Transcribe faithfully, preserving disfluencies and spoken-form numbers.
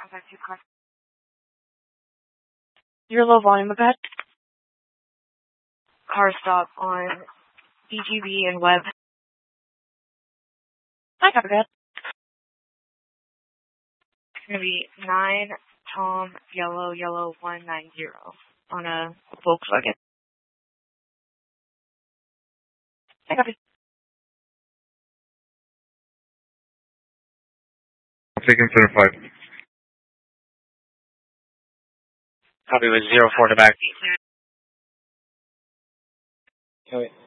contact two car. Your low volume of that. Car stop on D G B and Web. I copy that. It's going to be nine Tom Yellow Yellow one nine zero on a Volkswagen. I copy. Taking seven five. Copy with zero four to back. Copy.